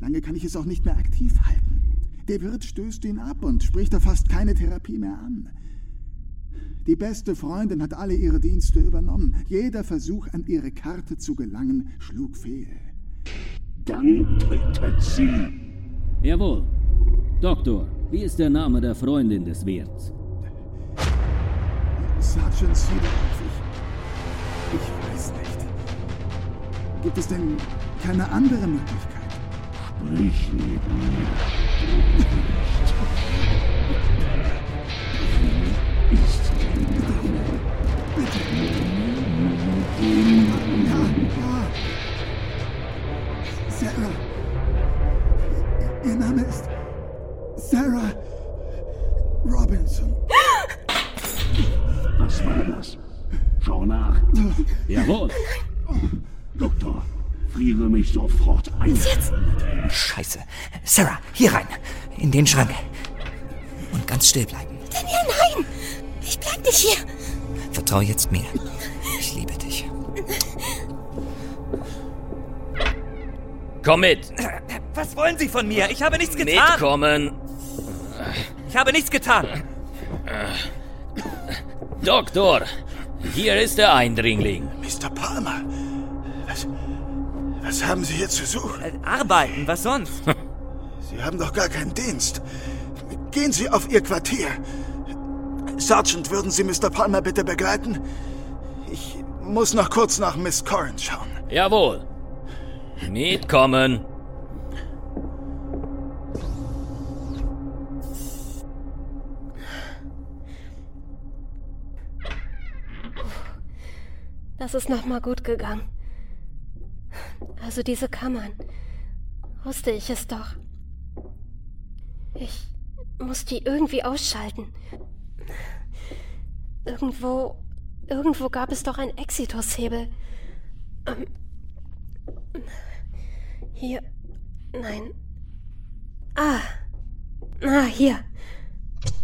Lange kann ich es auch nicht mehr aktiv halten. Der Wirt stößt ihn ab und spricht da fast keine Therapie mehr an. Die beste Freundin hat alle ihre Dienste übernommen. Jeder Versuch, an ihre Karte zu gelangen, schlug fehl. Dann tretet sie. Jawohl. Doktor, wie ist der Name der Freundin des Wirts? Sergeant Seedorf, ich weiß nicht. Gibt es denn keine andere Möglichkeit? Sprich mit mir. Ist Ja. Sarah. Ihr Name ist Sarah Robinson. Was war das? Schau nach. Jawohl. Doktor, friere mich sofort ein. Jetzt? Scheiße. Sarah, hier rein. In den Schrank. Und ganz still bleiben. Daniel, nein! Ich bleib nicht hier. Vertrau jetzt mir. Ich liebe dich. Komm mit! Was wollen Sie von mir? Ich habe nichts getan. Mitkommen! Ich habe nichts getan. Doktor, hier ist der Eindringling. Mr. Palmer, was haben Sie hier zu suchen? Arbeiten, was sonst? Sie haben doch gar keinen Dienst. Gehen Sie auf Ihr Quartier. Sergeant, würden Sie Mr. Palmer bitte begleiten? Ich muss noch kurz nach Miss Corrin schauen. Jawohl. Mitkommen. Das ist nochmal gut gegangen. Also diese Kammern. Wusste ich es doch. Ich muss die irgendwie ausschalten. Irgendwo gab es doch einen Exitushebel. Hier. Nein. Hier.